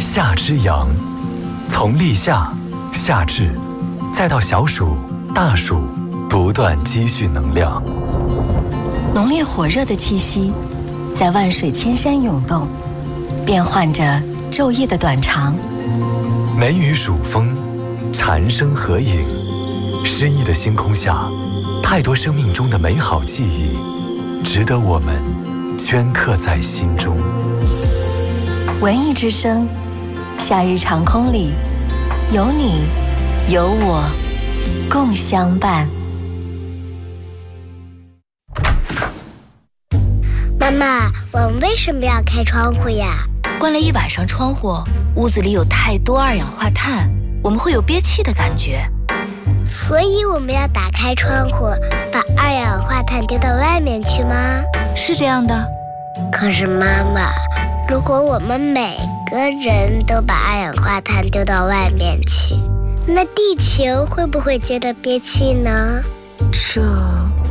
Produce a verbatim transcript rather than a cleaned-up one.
夏之阳，从立夏、夏至，再到小暑、大暑，不断积蓄能量。 浓烈火热的气息在万水千山涌动，变换着昼夜的短长。 梅雨暑风，蝉声合影，诗意的星空下，太多生命中的美好记忆，值得我们镌刻在心中。 文艺之声，夏日长空里，有你有我共相伴。 妈妈，我们为什么要开窗户呀？ 关了一晚上窗户，屋子里有太多二氧化碳，我们会有憋气的感觉。 所以我们要打开窗户，把二氧化碳丢到外面去吗？ 是这样的。 可是妈妈，如果我们每个人都把二氧化碳丢到外面去，那地球会不会觉得憋气呢？ 这